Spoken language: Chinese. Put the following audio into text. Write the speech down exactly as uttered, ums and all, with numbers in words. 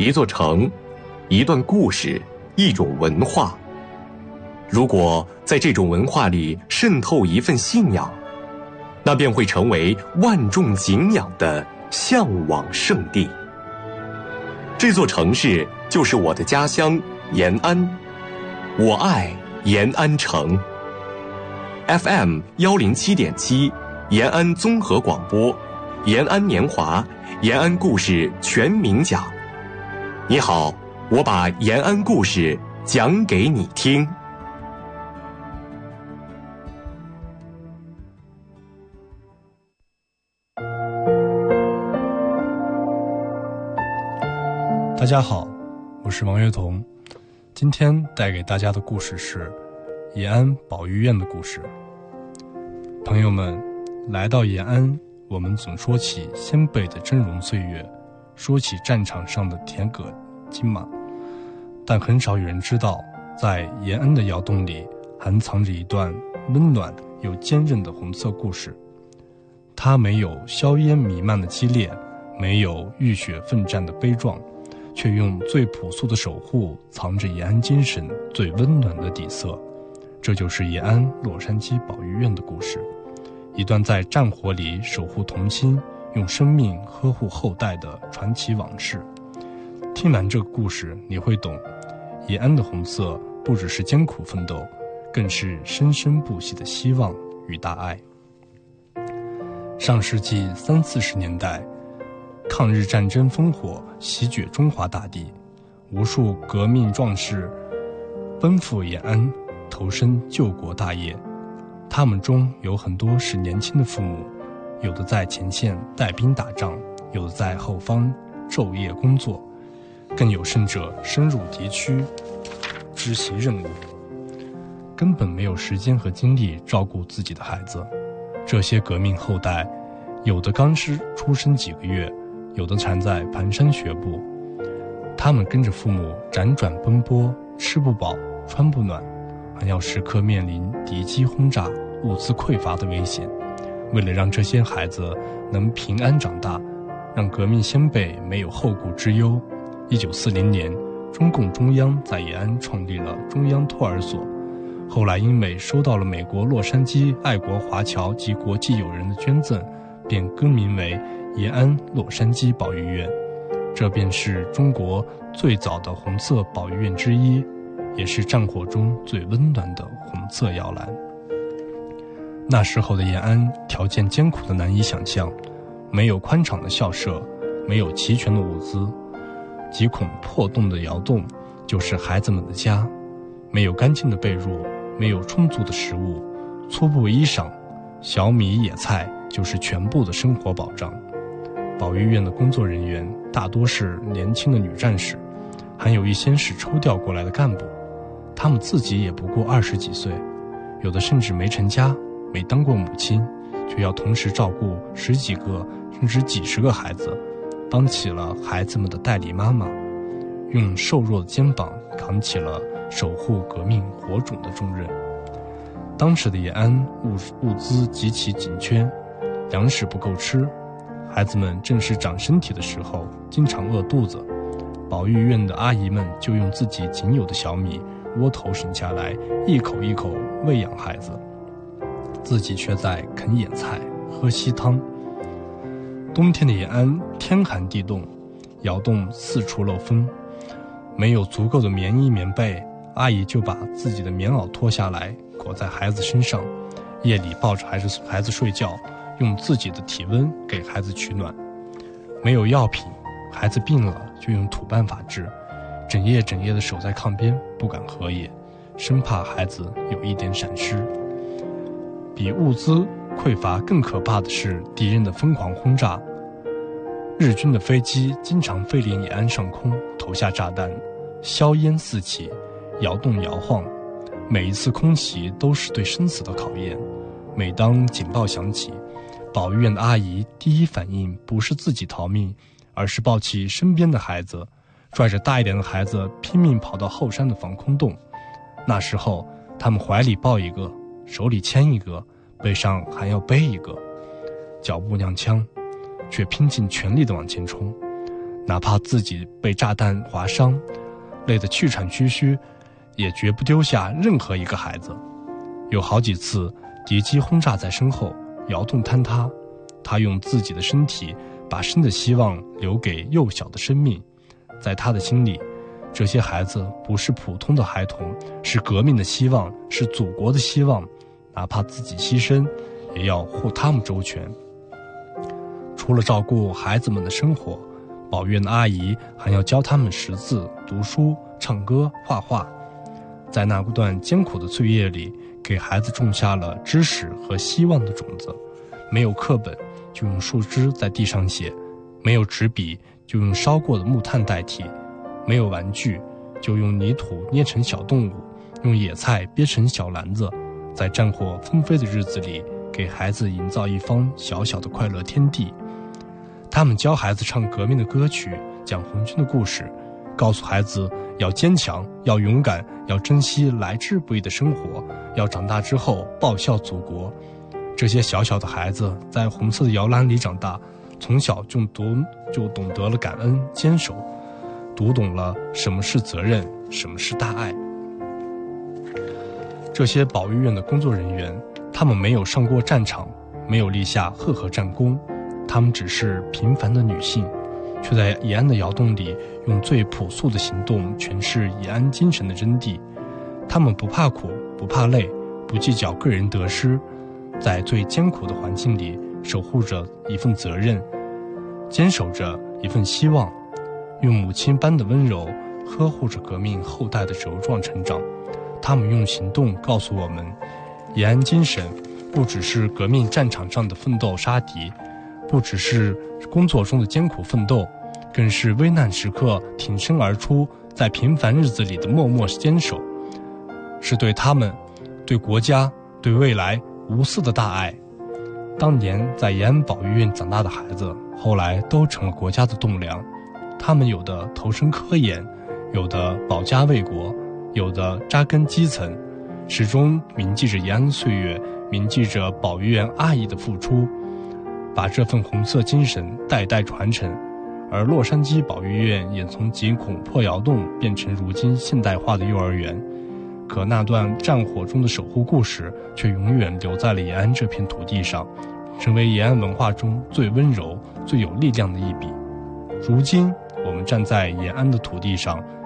一座城，一段故事，一种文化。如果在这种文化里渗透一份信仰，那便会成为万众敬仰的向往圣地。这座城市就是我的家乡延安，我爱延安城。F M 幺零七点七，延安综合广播，延安年华，延安故事全民讲。你好，我把延安故事讲给你听。 大家好，我是王悦彤，今天带给大家的故事是延安保育院的故事。朋友们，来到延安，我们总说起先辈的峥嵘岁月，说起战场上的铁戈金马，但很少有人知道，在延安的窑洞里还藏着一段温暖又坚韧的红色故事。它没有硝烟弥漫的激烈，没有浴血奋战的悲壮，却用最朴素的守护藏着延安精神最温暖的底色。这就是延安洛杉矶保育院的故事，一段在战火里守护童心，用生命呵护后代的传奇往事。听完这个故事，你会懂，延安的红色不只是艰苦奋斗，更是生生不息的希望与大爱。上世纪三四十年代，抗日战争烽火席卷中华大地，无数革命壮士奔赴延安，投身救国大业。他们中有很多是年轻的父母，有的在前线带兵打仗，有的在后方昼夜工作，更有甚者深入敌区执行任务，根本没有时间和精力照顾自己的孩子。这些革命后代，有的刚是出生几个月，有的缠在蹒跚学步，他们跟着父母辗转奔波，吃不饱穿不暖，还要时刻面临敌机轰炸、物资匮乏的危险。为了让这些孩子能平安长大，让革命先辈没有后顾之忧，一九四零年，中共中央在延安创立了中央托儿所。后来因为收到了美国洛杉矶爱国华侨及国际友人的捐赠，便更名为延安洛杉矶保育院。这便是中国最早的红色保育院之一，也是战火中最温暖的红色摇篮。那时候的延安条件艰苦的难以想象，没有宽敞的校舍，没有齐全的物资，几孔破洞的窑洞就是孩子们的家，没有干净的被褥，没有充足的食物，粗布衣裳，小米野菜就是全部的生活保障。保育院的工作人员大多是年轻的女战士，还有一些是抽调过来的干部，他们自己也不过二十几岁，有的甚至没成家，没当过母亲，却要同时照顾十几个甚至几十个孩子，当起了孩子们的代理妈妈，用瘦弱的肩膀扛起了守护革命火种的重任。当时的延安物物资极其紧缺，粮食不够吃，孩子们正是长身体的时候，经常饿肚子。保育院的阿姨们就用自己仅有的小米窝头省下来，一口一口喂养孩子，自己却在啃野菜喝稀汤。冬天的延安天寒地冻，窑洞四处漏风，没有足够的棉衣棉被，阿姨就把自己的棉袄脱下来裹在孩子身上，夜里抱着孩子孩子睡觉，用自己的体温给孩子取暖。没有药品，孩子病了就用土办法治，整夜整夜的守在炕边不敢合眼，生怕孩子有一点闪失。比物资匮乏更可怕的是敌人的疯狂轰炸。日军的飞机经常飞临延安上空，投下炸弹，硝烟四起，窑洞摇晃，每一次空袭都是对生死的考验。每当警报响起，保育院的阿姨第一反应不是自己逃命，而是抱起身边的孩子，拽着大一点的孩子拼命跑到后山的防空洞。那时候他们怀里抱一个，手里牵一个，背上还要背一个，脚步踉跄，却拼尽全力地往前冲。 哪怕自己被炸弹划伤，累得气喘吁吁，也绝不丢下任何一个孩子。有好几次敌机轰炸在身后，摇动坍塌，他用自己的身体把生的希望留给幼小的生命。在他的心里，这些孩子不是普通的孩童，是革命的希望，是祖国的希望，哪怕自己牺牲，也要护他们周全。除了照顾孩子们的生活，保育院的阿姨还要教他们识字、读书、唱歌、画画。在那段艰苦的岁月里，给孩子种下了知识和希望的种子。没有课本，就用树枝在地上写；没有纸笔，就用烧过的木炭代替；没有玩具，就用泥土捏成小动物，用野菜憋成小篮子。在战火纷飞的日子里，给孩子营造一方小小的快乐天地。他们教孩子唱革命的歌曲，讲红军的故事，告诉孩子要坚强，要勇敢，要珍惜来之不易的生活，要长大之后报效祖国。这些小小的孩子在红色的摇篮里长大，从小就懂就懂得了感恩坚守，读懂了什么是责任，什么是大爱。这些保育院的工作人员，他们没有上过战场，没有立下赫赫战功，他们只是平凡的女性，却在延安的窑洞里用最朴素的行动诠释延安精神的真谛。他们不怕苦，不怕累，不计较个人得失，在最艰苦的环境里守护着一份责任，坚守着一份希望，用母亲般的温柔呵护着革命后代的茁壮成长。他们用行动告诉我们，延安精神不只是革命战场上的奋斗杀敌，不只是工作中的艰苦奋斗，更是危难时刻挺身而出，在平凡日子里的默默坚守，是对他们、对国家、对未来无私的大爱。当年在延安保育院长大的孩子，后来都成了国家的栋梁。他们有的投身科研，有的保家卫国，有的扎根基层，始终铭记着延安岁月，铭记着保育院阿姨的付出，把这份红色精神代代传承。而洛杉矶保育院也从几孔破窑洞变成如今现代化的幼儿园。可那段战火中的守护故事却永远留在了延安这片土地上，成为延安文化中最温柔、最有力量的一笔。如今我们站在延安的土地上，